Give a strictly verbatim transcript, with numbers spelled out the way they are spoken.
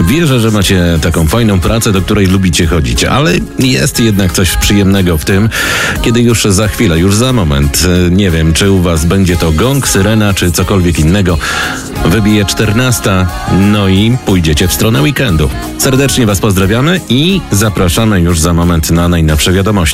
Wierzę, że macie taką fajną pracę, do której lubicie chodzić, ale jest jednak coś przyjemnego w tym, kiedy już za chwilę, już za moment, nie wiem, czy u was będzie to gong, syrena, czy cokolwiek innego, wybije czternasta, no i pójdziecie w stronę weekendu. Serdecznie was pozdrawiamy i zapraszamy już za moment na najnowsze wiadomości.